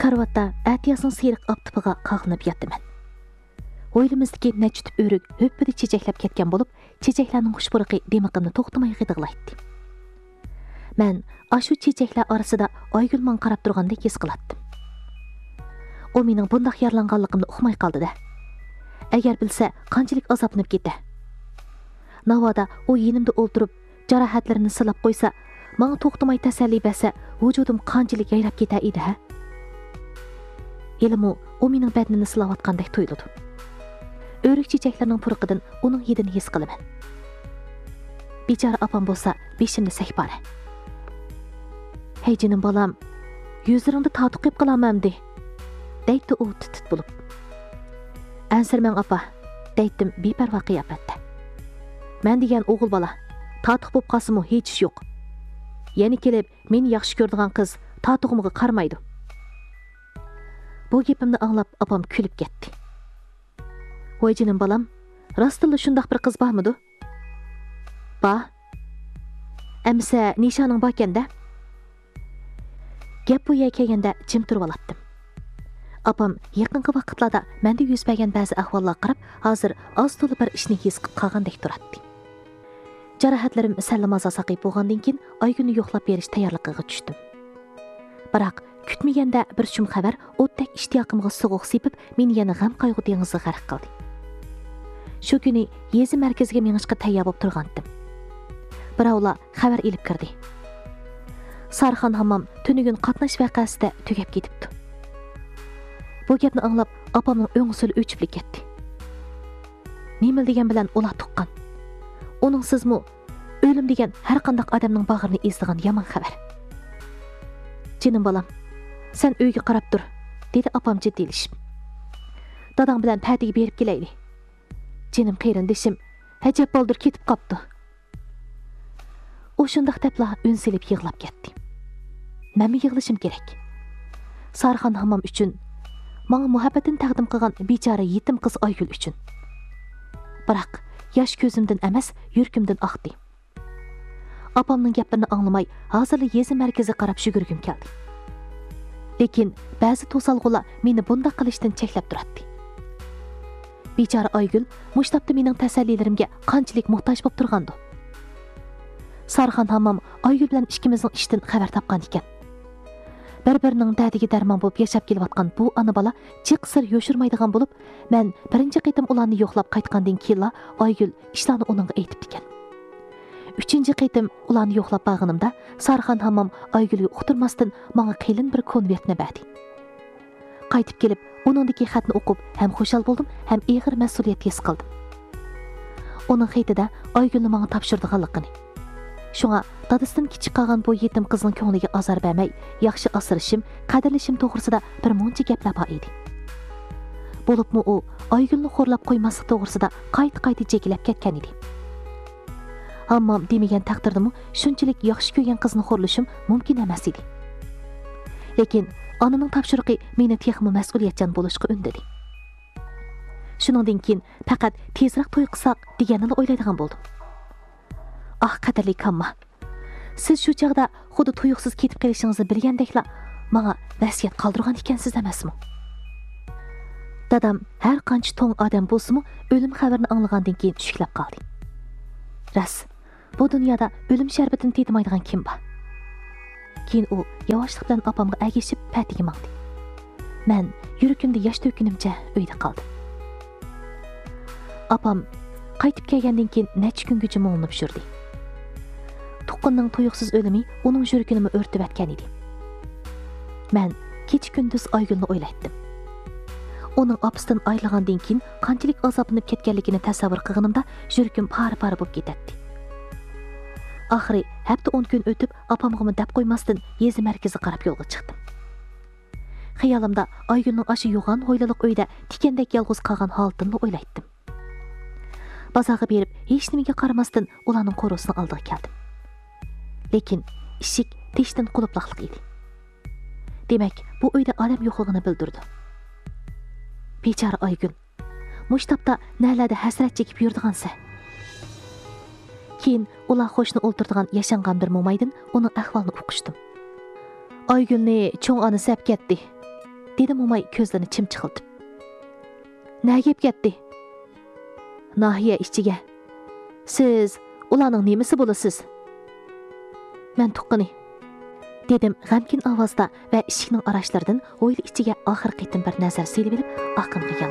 Karvatda әтиясының сыйрық аптыпыға қағынып яттымын. Ойлымыздaki нәчі түп өрік өппіді чечекләп кеткен болып, чечекләрнің құшпұрықы деміқімді тоқтымай қидығылайтты. Мән ашу чечекләр арасында Айгүлман қарап тұрғанды кес қылаттым. О менің бұндақ ярланғанлығымды ұқмай қалды да. Әгер білсе, қанчылық азапынып кетті. Навада о енімді олтырып, жарахатларını сылап қойса, маңы тоқтымай тәсәлі бәсі, вүжудым қанчылық яйлап кетті еді, ха? Елім о менің бәдінені сылап атқандай тойлыды. Өрік чечеклерінің пұрықыдың оның едін ес қылымын. Бечара апам болса, бешімді сәк бары. Хей жинім балам, yüzіріңді татық қеп қылам әмді, дәйтті о түтіт болып. Әнсірмен апа, дәйттім бейпәрва қияпәтті. Мән деген оғыл бала, татық боп қасымы хеч жоқ. Яны келіп, мені яқшы көрдіған қыз татығымығы қармайды. Бұл кепімді аңлап, апам күліп кетті. Ой жинім балам, растылы шындақ бір қыз ба мұды? Ба? Әмісі нишаның ба кенді? Геп бұй әкегенде жым тұрып алаттым. Апам еқінгі вақытлада мәнді үзбәген бәзі әхвалла қырып, азыр аз толы бір ішіне ескіп қағандек тұратты. Жарахатларым сәлімаза сақип болғанден кейін Айгүлні yoqlab беріш таярлықыға түштім. Бірақ күтмегенде бір шүм қабар оттәк іштияқымға сұғық сепіп, мен ені ғам қайғы деңізі ғарық қалды. Шу күні езі мәркезге менішқы тәйя боп тұрғандым. Бір аула қабар еліп кірді. Сархан хамам түнігін қатнаш вәқасыда түгеп кетіпті. Бұл кепні аңлап, апамның өңісілі өчіплік кетті. Неміл деген білән ола тұққан. Оның сізмі өлім деген әр қандақ адамның бағырны ездіған яман қабар. Женім балам, сән өйге қарап тұр, деді апам жедделішіп. Дадаң білән пәдіге беріп келейлі. Женім қейріндешім, әжеп балдыр кетіп қапты. О шындақ тәпла үнселіп еғылап кетті. Мәмі еғылышым керек. Сархан хамам үшін, маңы мұхаббатын тәқдім қылған бейчара етім қыз Айгүл үшін. Бірақ, яш көзімдің әмәс, үркімдің ақты. Апамның гепіні аңлымай, азырлы езі мәркезі қарап жүгіргім келді. Лекен, бәзі тосалғыла мені бұнда қылыштың чеклеп тұратты. Бейчара Айгүл мұштапты менің тәсәлилерімге қанчылық мұқтаж боп тұрғанды. Сархан хамам Айгүл білән ішкіміздің іштін қабар тапқан екен. Бір-бірінің дәдіге дәрман болып яшап келіп атқан бұл аны бала чек сыр өшірмайдыған болып, мән бірінші қайтым оланы yoqlab қайтқанден кейла Айгүл ішланы оныңға ейтіп декен. Үшінші қайтым оланы yoqlab бағынымда Сархан хамам Айгүлге ұқтырмастын маңа қейлін бір конвертіне бәді. Қайтып келіп, оныңдеке хатны оқып, әм қошал болдым, әм еғір мәсулиет ес қылдым. Оның қайтыда Айгүлні маңа тапшырдығалықыны. Шуңа, дадыстың кичик қалған бой етім қызның көңіліге азар бәмәй, яқшы асырышым, қадірлішім тоғырсыда бір мұнчы кәплапа еді. Болып мұ о, Айгүлні қорлап қоймасық тоғырсыда қайты-қайты жекілеп кеткен еді. Аммам демеген тақтырдымы, шүнчілік яқшы көген қызның қорлышым мүмкін әмәс еді. Лекен, анының тапшырықы мені текімі мәсулиетчан болышқы үндеді. Шуныңден кейін пәқат тезірек той қысақ дегенілі ойлайдыған болдым. Ах, қадірлі камма. Сіз шу чағда құды тұйықсыз кетіп келешіңізді білгендекла, маңа вәсиет қалдырған екенсіз әмәс мұ? Дадам, әр қанчы тоң адам болсы мұ, өлім қабірін аңлығанден кейін шүкләп қалды. Рас, бұл дүнияда өлім шәрбетін тетімайдыған кем ба? Кейін о, явашлық білән апамға әгешіп пәтіге маңды. Мән, юрікімді яшты өкінімче өйді қалды. Апам, қайтып келгенден кейін нәчі күн күчі мұңынып жүрді. Тұққынның тұйықсыз өлімі оның жүргенімі өртіп әткен еді. Мән кеч күндіз Айгүлні ойлайттым. Оның апыстан айлығанден кейін қанчылық азапынып кеткенлігіне тәсәвір қығынымда жүргім пары-пары боп кететті. Ақыры, әпті 10 күн өтіп, апамғымы дәп қоймастын езі мәркезі қарап yolға шықтым. Қиялымда Айгүлнің ашы yoğan ойлылық өйді тикендек ялғыз қалған халтынны ойлайттым. Базағы беріп, ешнемеге қарамастын оланың қоросының алдыға келдім. Лекен, ішік тештен қолыплақлық еді. Демек, бұл өйді адам yoqligini білдірді. Бейчара Айгүл, мұштапта нәләді хәсірет чекіп юрдығансы. Кейін ола қошыны олтырдыған яшанған бір момайдың оның әхвалını оқыштым. Айгүлні чоң аны сәп кетті. dedi Momay ko'zlarini chimchiqiltib. "Nä gep ketdi?" "Nahiye işçiге. Siz ularning nemisi bo'lasiz?" "Men tuqqani", dedim g'amkin ovozda va eshikning arashlaridan hovli ichiga oxir qitim bir nazar silib olib, oqimga